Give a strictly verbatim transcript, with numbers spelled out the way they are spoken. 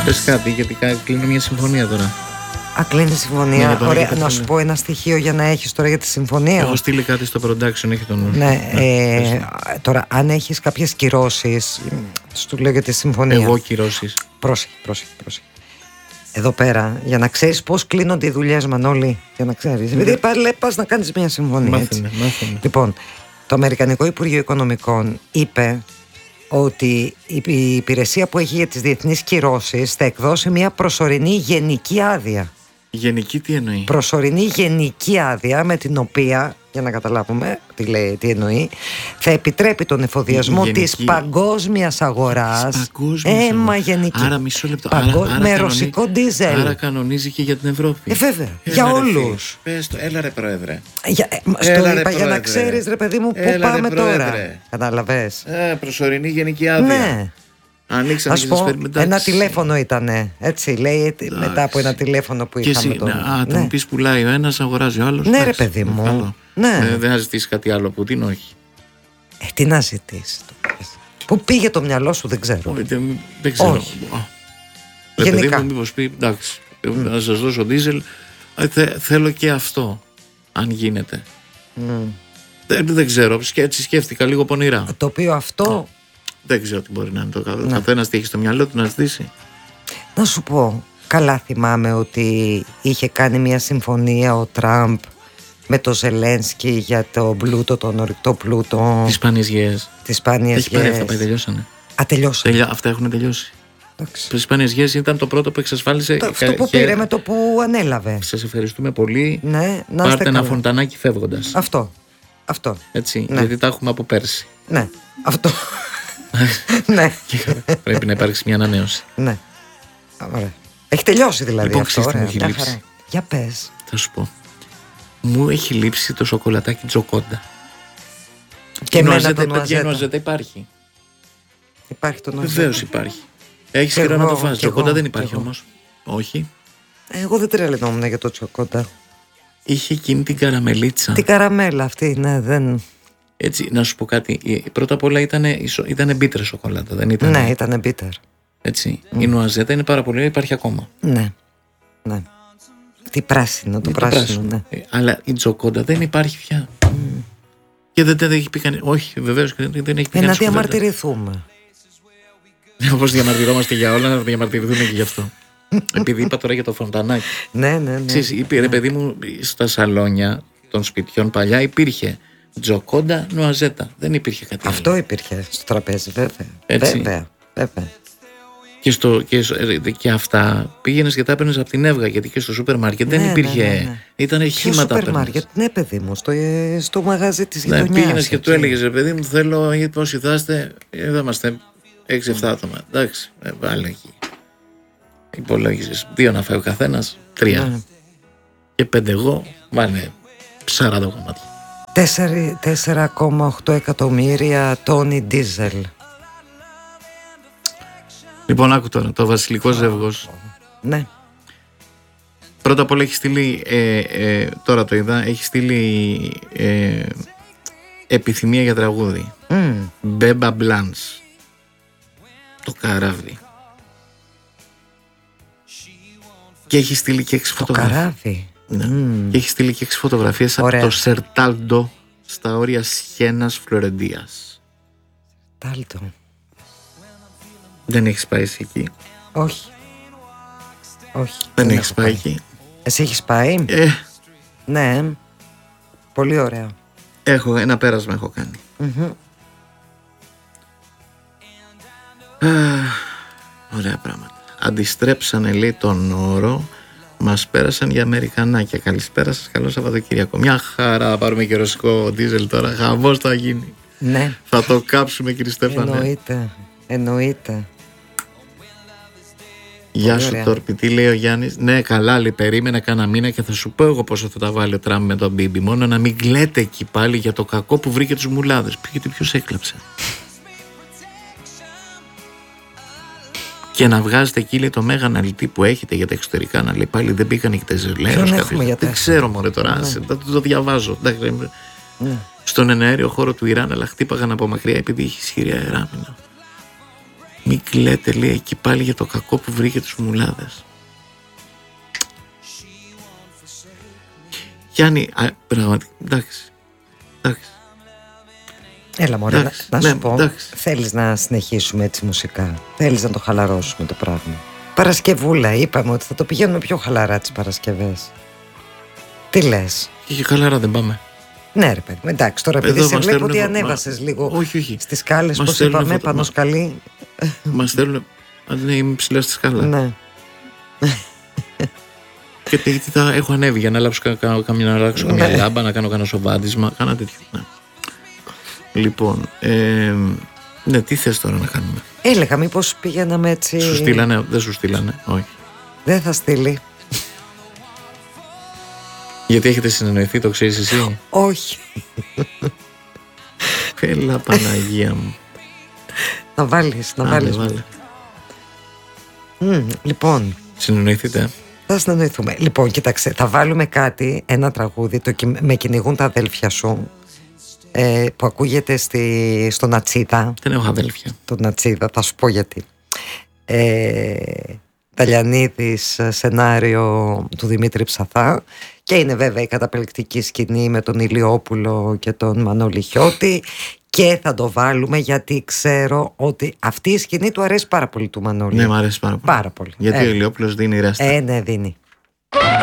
Πες κάτι, γιατί κλείνω μια συμφωνία τώρα. Α, κλείνει συμφωνία. Ναι, Ωραία, να σου πω ένα στοιχείο για να έχεις τώρα για τη συμφωνία. Έχω στείλει κάτι στο production, έχει τον. Ναι, ε, τώρα αν έχεις κάποιες κυρώσεις, σου λέω για τη συμφωνία. Εγώ κυρώσεις. Πρόσεχε, πρόσεχε, πρόσεχε. Εδώ πέρα, για να ξέρεις πώς κλείνονται οι δουλειές, Μανώλη, για να ξέρεις. Επειδή πάλι πας να κάνεις μια συμφωνία. Μάθαινε, μάθαινε. Λοιπόν, το Αμερικανικό Υπουργείο Οικονομικών είπε ότι η υπηρεσία που έχει για τις διεθνείς κυρώσεις θα εκδώσει μια προσωρινή γενική άδεια. Γενική τι εννοεί? Προσωρινή γενική άδεια με την οποία, για να καταλάβουμε τι, λέει, τι εννοεί, θα επιτρέπει τον εφοδιασμό γενική... της παγκόσμιας αγοράς. Έμα γενική. Άρα μισό λεπτό. Παγκο... άρα, άρα με κανονί... ρωσικό ντίζελ. Άρα κανονίζει και για την Ευρώπη. Ε, βέβαια. Έλα, για ρε, όλους. Πες το, έλα ρε πρόεδρε. Για, ε, στο έλα, είπα ρε, για να ξέρεις ρε παιδί μου πού πάμε τώρα. Κατάλαβες. Ε, προσωρινή γενική άδεια. Ναι. Ανοίξανε και σας πω, ένα τηλέφωνο ήτανε. Έτσι λέει, εντάξει. Μετά από ένα τηλέφωνο που και είχαμε εσύ, τώρα. Α, ναι. Τον πεις πουλάει ο ένας, αγοράζει ο άλλος. Ναι, εντάξει, ρε παιδί μου. Ναι. Ε, δεν θα ζητήσει κάτι άλλο που την όχι. Ε, τι να ζητήσει. Πού πήγε το μυαλό σου, δεν ξέρω. Όχι, δεν, δεν ξέρω. Όχι. Ρε Γενικά. παιδί μου, μήπως πει, εντάξει, mm. να σας δώσω ντίζελ, θε, θέλω και αυτό, αν γίνεται. Mm. Δεν, δεν ξέρω, έτσι σκέφτηκα λίγο πονηρά. Το οποίο αυτό... Oh. Δεν ξέρω τι μπορεί να είναι το καθένα. Ο καθένας τι έχει στο μυαλό του να ζητήσει. Να σου πω, καλά θυμάμαι ότι είχε κάνει μια συμφωνία ο Τραμπ με το Ζελένσκι για το πλούτο, τον ορυκτό πλούτο. Τις σπάνιες γέες. Τις σπάνιες έχει πάρει γέες. αυτά, πάει, τελειώσανε. Α, τελειώσανε. Τελειά, αυτά έχουν τελειώσει. Οι σπάνιες γέες ήταν το πρώτο που εξασφάλισε. Το, αυτό που πήρε με το που ανέλαβε. Σας ευχαριστούμε πολύ. Ναι, να πάρτε ένα καλά. φοντανάκι φεύγοντας. Αυτό. Αυτό. Έτσι, ναι. γιατί τα έχουμε από πέρσι. Ναι, αυτό. Ναι. Πρέπει να υπάρξει μια ανανέωση. Ναι. Ωραία. Έχει τελειώσει δηλαδή. Λοιπόν, αυτό. Ωραία. Έχει λείψει. Για πες. Θα σου πω. Μου έχει λείψει το σοκολατάκι Τζοκόντα. Και η νοαζέτα, νοαζέτα, νοαζέτα υπάρχει. Υπάρχει το νοαζέτα. Βεβαίως υπάρχει. Έχεις καιρό να το φας. Τζοκόντα δεν υπάρχει όμως. Όχι. Εγώ δεν τρελαινόμουν για το Τζοκόντα. Είχε εκείνη την καραμελίτσα. Την καραμέλα αυτή, ναι, δεν. Έτσι, να σου πω κάτι. Πρώτα απ' όλα ήταν, ήταν μπίτρε σοκολάτα, δεν ήταν. Ναι, ήταν μπίτερ. Έτσι. Mm. Η νοαζέτα είναι πάρα πολύ, υπάρχει ακόμα. Ναι. Ναι. Τι πράσινο, το, το πράσινο, πράσινο. Ναι. Ε, αλλά η Τζοκόντα δεν υπάρχει πια. Mm. Και δεν, δεν έχει πει κανεί. Όχι, βεβαίως δεν έχει πει κανεί. Ε, να διαμαρτυρηθούμε. Όπως διαμαρτυρόμαστε για όλα, να διαμαρτυρηθούμε και γι' αυτό. Επειδή είπα τώρα για το φοντανάκι. Ναι, ναι, ναι. Ξέρεις, είπε, ναι. Ρε παιδί μου, στα σαλόνια των σπιτιών παλιά υπήρχε Τζοκόντα, νοαζέτα. Δεν υπήρχε κάτι άλλο. Αυτό υπήρχε στο τραπέζι, βέβαια. Έτσι. Βέβαια, βέβαια. Και, στο, και, και αυτά πήγαινες και τα έπαιρνες από την Εύγα, γιατί και στο σούπερ μάρκετ ναι, δεν υπήρχε. Ναι, ναι, ναι. Ήτανε χύματα. Στο σούπερ μάρκετ, ναι, παιδί μου, στο, στο μαγαζί της ναι, γειτονιάς. Πήγαινες και του έλεγες, ρε παιδί μου, θέλω, πόσοι θα είστε, εδώ είμαστε έξι εφτά άτομα. Εντάξει, ε, βάλε εκεί. Υπολόγιζες δύο να φάει ο καθένας, τρία. Ναι. Και πέντε εγώ, βάλε σαράντα κομμάτια. τέσσερα κόμμα οκτώ εκατομμύρια τόνοι ντίζελ. Λοιπόν, άκου τώρα, το βασιλικό ζεύγος. Ναι. Πρώτα απ' όλα έχει στείλει, ε, ε, τώρα το είδα, έχει στείλει ε, επιθυμία για τραγούδι. Mm. Μπέμπα Μπλάνς. Το καράβι. Και έχει στείλει και έξι φωτογραφίες. Καράβι. Ναι. Mm. Και έχει στείλει και έξι φωτογραφίες από το Σερτάλντο στα όρια Σιένας Φλωρεντίας. Τάλτο. Δεν έχεις πάει εσύ εκεί? Όχι. Όχι. Δεν, δεν έχεις πάει, πάει εκεί. Εσύ έχεις πάει? Ε. Ναι. Πολύ ωραία. Έχω ένα πέρασμα έχω κάνει. Mm-hmm. Α, ωραία πράγματα. Αντιστρέψανε, λέει, τον όρο. Μας πέρασαν για Αμερικανάκια. Καλησπέρα σας, καλό Σαββατοκύριακο. Μια χαρά, πάρουμε και ρωσικό ντίζελ τώρα. Χαμός θα γίνει. Ναι. Θα το κάψουμε, κύριε Στέφανε. Εννοείται. Εννοείται. Γεια σου Τόρπι, τι λέει ο Γιάννης? Ναι, καλά, λέει, περίμενα κάνα μήνα και θα σου πω εγώ πόσο θα τα βάλει ο Τραμπ με τον Μπίμπι. Μόνο να μην κλαίτε εκεί πάλι για το κακό που βρήκε τους μουλάδες. Γιατί ποιος έκλαψε. Και να βγάζετε εκεί, λέει, το μέγα αναλυτή που έχετε για τα εξωτερικά, να λέει πάλι δεν πήγαν οι τεζελέρες. Δεν ξέρω, μωρέ τώρα, ναι. Θα το, το διαβάζω. Ναι. Στον εναέριο χώρο του Ιράν, αλλά χτύπαγαν από μακριά επειδή είχε ισχυρή αεράμινα. Μην κλαίτε, λέει, εκεί πάλι για το κακό που βρήκε τους μουλάδες. Γιάννη, πραγματικά, εντάξει, εντάξει. Έλα μωρέ, εντάξει, να, να σου ναι, πω, εντάξει. Θέλεις να συνεχίσουμε έτσι μουσικά, θέλεις να το χαλαρώσουμε το πράγμα. Παρασκευούλα, είπαμε ότι θα το πηγαίνουμε πιο χαλαρά τις Παρασκευές. Τι λες? Και χαλαρά δεν πάμε. Ναι ρε παιδί, εντάξει, τώρα επειδή σε βλέπω ότι ανέβασες μα... λίγο όχι, όχι. Στις σκάλες, μας πως είπαμε, φωτο... πάνω σκαλή. Μας θέλουν, ναι, είμαι ψηλά στη σκάλα. Ναι. Και τι θα έχω ανέβει για να αλλάξω καμιά, να αλλάξω καμιά ναι. λάμπα, να κάνω κανένα σοβάδισμα, κάνα τέτοιο. Ναι. Λοιπόν, ε, ναι, τι θες τώρα να κάνουμε? Έλεγα μήπως πήγαιναμε έτσι. Σου στείλανε, δεν σου στείλανε, όχι. Δεν θα στείλει. Γιατί έχετε συνεννοηθεί, το ξέρεις εσύ? Όχι. Έλα Παναγία μου. Να βάλεις, να βάλεις. Βάλε. Mm, λοιπόν. Συνεννοηθείτε. Θα συνεννοηθούμε. Λοιπόν, κοίταξε, θα βάλουμε κάτι, ένα τραγούδι, το «Με κυνηγούν τα αδέλφια σου», ε, που ακούγεται στη, στο Νατσίδα. Δεν έχω αδέλφια. Το Νατσίδα, θα σου πω γιατί. Ε, Ταλιανίδης, σενάριο του Δημήτρη Ψαθά, και είναι βέβαια η καταπληκτική σκηνή με τον Ηλιόπουλο και τον Μανώλη Χιώτη, και θα το βάλουμε γιατί ξέρω ότι αυτή η σκηνή του αρέσει πάρα πολύ του Μανώλη. Ναι, μου αρέσει πάρα πολύ. Πάρα πολύ. Γιατί ε. ο Ηλιόπουλος δίνει ρέστα. Ε, ναι, δίνει.